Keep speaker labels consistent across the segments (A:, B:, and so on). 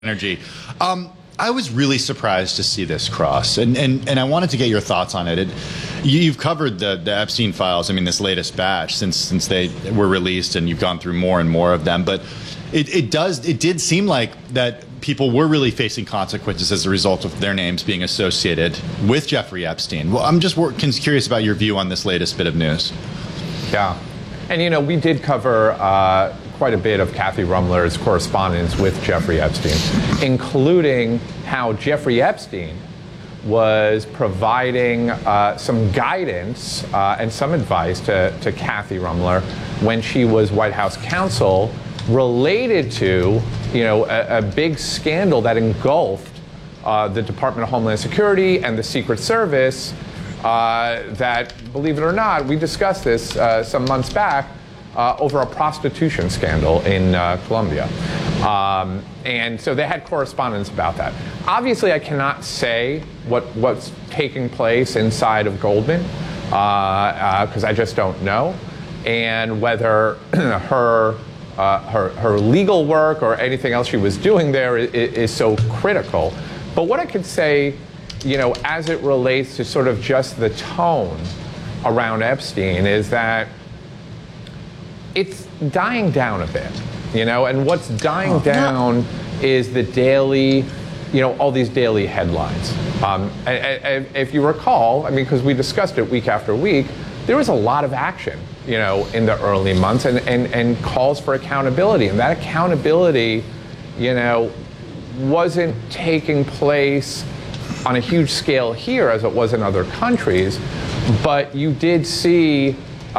A: Energy. I was really surprised to see this cross, and I wanted to get your thoughts on it. You've covered the Epstein files, I mean, this latest batch since they were released, and you've gone through more and more of them. But it did seem like that people were really facing consequences as a result of their names being associated with Jeffrey Epstein. Well, I'm just curious about your view on this latest bit of news.
B: Yeah, and we did cover quite a bit of Kathy Ruemmler's correspondence with Jeffrey Epstein, including how Jeffrey Epstein was providing some guidance and some advice to Kathy Ruemmler when she was White House counsel related to, a big scandal that engulfed the Department of Homeland Security and the Secret Service that, believe it or not, we discussed this some months back, over a prostitution scandal in Colombia. And so they had correspondence about that. Obviously, I cannot say what's taking place inside of Goldman, because I just don't know, and whether her legal work or anything else she was doing there is so critical. But what I could say, as it relates to sort of just the tone around Epstein, is that it's dying down a bit, and what's dying down is the daily, all these daily headlines. If you recall, because we discussed it week after week, there was a lot of action, in the early months and calls for accountability. And that accountability, wasn't taking place on a huge scale here as it was in other countries, but you did see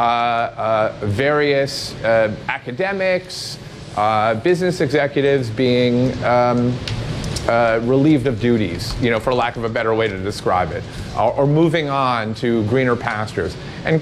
B: various academics, business executives being relieved of duties, for lack of a better way to describe it, or moving on to greener pastures. And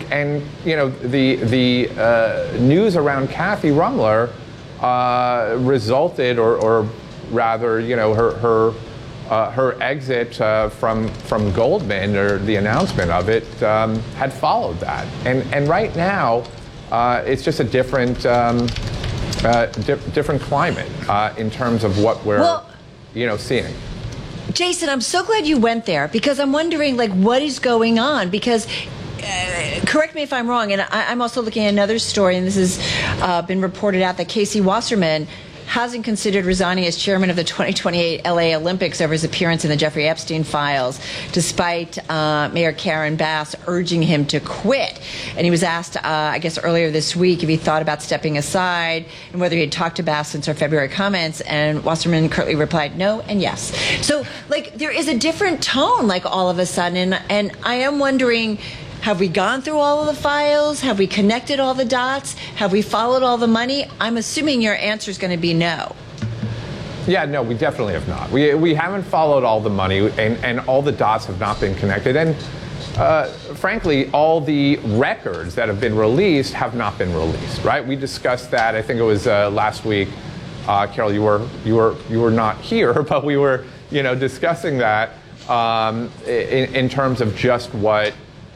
B: the news around Kathy Ruemmler resulted, or rather, her exit from Goldman, or the announcement of it, had followed that. And right now, it's just a different different climate in terms of what we're seeing.
C: Jason, I'm so glad you went there, because I'm wondering, what is going on? Because correct me if I'm wrong, and I'm also looking at another story, and this has been reported out, that Casey Wasserman hasn't considered resigning as chairman of the 2028 LA Olympics over his appearance in the Jeffrey Epstein files, despite Mayor Karen Bass urging him to quit. And he was asked, I guess earlier this week, if he thought about stepping aside and whether he had talked to Bass since her February comments. And Wasserman curtly replied no and yes. So, there is a different tone, all of a sudden. And I am wondering, have we gone through all of the files? Have we connected all the dots? Have we followed all the money? I'm assuming your answer is going to be no.
B: Yeah, no, we definitely have not. We haven't followed all the money, and all the dots have not been connected. And frankly, all the records that have been released have not been released, right? We discussed that, I think it was last week. Carol, you were not here, but we were discussing that in terms of just what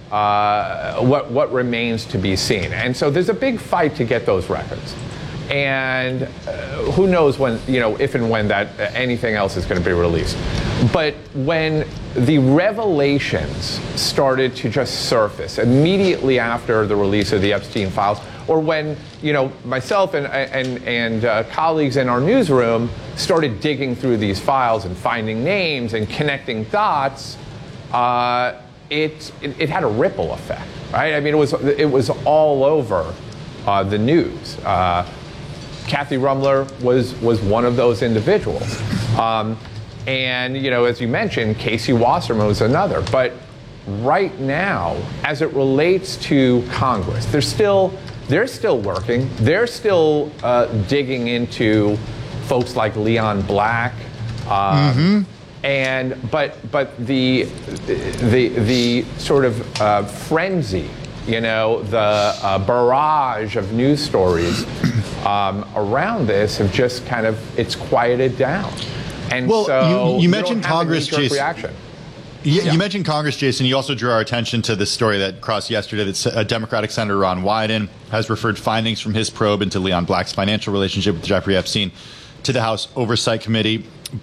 B: remains to be seen. And so there's a big fight to get those records. And who knows when, if and when that anything else is going to be released. But when the revelations started to just surface immediately after the release of the Epstein files, or when, myself and colleagues in our newsroom started digging through these files and finding names and connecting dots, it had a ripple effect, right? It was all over the news. Kathy Ruemmler was one of those individuals, and as you mentioned, Casey Wasserman was another. But right now, as it relates to Congress, they're still working. They're still digging into folks like Leon Black. But the sort of frenzy, the barrage of news stories around this have just it's quieted down. And so
A: you mentioned Congress, Jason.
B: Reaction.
A: You mentioned Congress, Jason. You also drew our attention to this story that crossed yesterday that Democratic Senator Ron Wyden has referred findings from his probe into Leon Black's financial relationship with Jeffrey Epstein to the House Oversight Committee.